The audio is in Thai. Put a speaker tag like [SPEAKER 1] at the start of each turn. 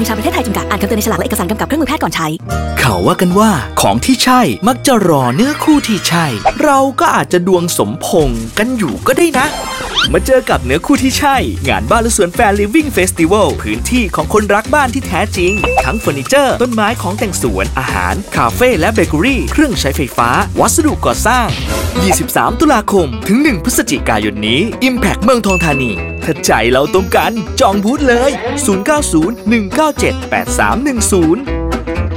[SPEAKER 1] ชาประเทศไทยจำกัดอ่านคำเตือนในฉลากและเอกสารกำกับเครื่องมือแพทย์ก่อนใช้
[SPEAKER 2] เขาว่ากันว่าของที่ใช่มักจะรอเนื้อคู่ที่ใช่เราก็อาจจะดวงสมพงษ์กันอยู่ก็ได้นะมาเจอกับเนื้อคู่ที่ใช่งานบ้านและสวนแฟร์ลิฟวิ่งเฟสติวัลพื้นที่ของคนรักบ้านที่แท้จริงทั้งเฟอร์นิเจอร์ต้นไม้ของแต่งสวนอาหารคาเฟ่และเบเกอรี่เครื่องใช้ไฟฟ้าวัสดุก่อสร้าง23ตุลาคมถึง1พฤศจิกายนนี้ Impact เมืองทองธานีถ้าใจเราตรงกันจองบูธเลย0901978310